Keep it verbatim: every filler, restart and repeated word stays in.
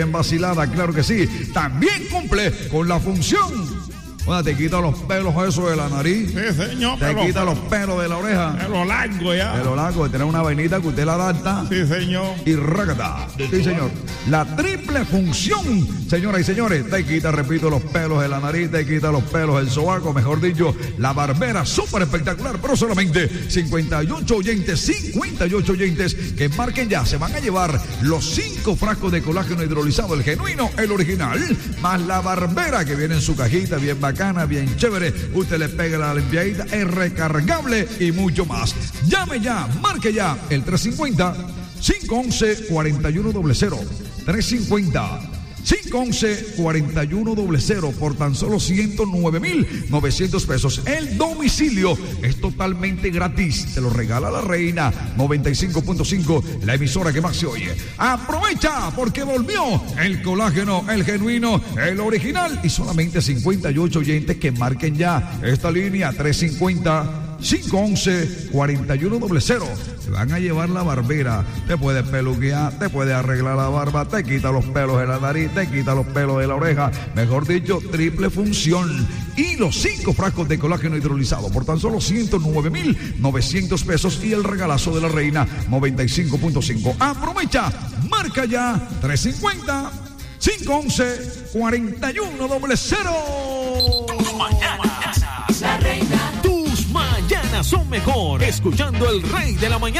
vacilada, claro que sí. También cumple con la función. Bueno, te quita los pelos eso de la nariz. Sí, señor. Te pero, quita los pelos de la oreja. Pelo largo ya. Pelo largo, de tener una vainita que usted la adapta. Sí, señor. Y rácata. Sí, señor. La triple función, señoras y señores. Te quita, repito, los pelos de la nariz, te quita los pelos del sobaco, mejor dicho, la barbera súper espectacular, pero solamente cincuenta y ocho oyentes, cincuenta y ocho oyentes que marquen ya. Se van a llevar los cinco frascos de colágeno hidrolizado, el genuino, el original, más la barbera que viene en su cajita, bien bacana, bien chévere. Usted le pega la limpiadita, es recargable y mucho más. Llame ya, marque ya el tres cincuenta, cinco once, cuarenta y uno cero cero. tres cincuenta, cinco once, cuarenta y uno cero cero por tan solo ciento nueve mil novecientos pesos. El domicilio es totalmente gratis. Te lo regala la Reina noventa y cinco punto cinco, la emisora que más se oye. Aprovecha porque volvió el colágeno, el genuino, el original. Y solamente cincuenta y ocho oyentes que marquen ya esta línea tres cincuenta, cinco once, cuarenta y uno cero cero. Te van a llevar la barbera. Te puede peluquear, te puede arreglar la barba, te quita los pelos de la nariz, te quita los pelos de la oreja. Mejor dicho, triple función. Y los cinco frascos de colágeno hidrolizado por tan solo ciento nueve mil novecientos pesos. Y el regalazo de la Reina noventa y cinco punto cinco. Aprovecha, marca ya tres cincuenta, cinco once, cuarenta y uno cero cero. Tus mañanas, la Reina. Tus mañanas son mejor escuchando el Rey de la Mañana.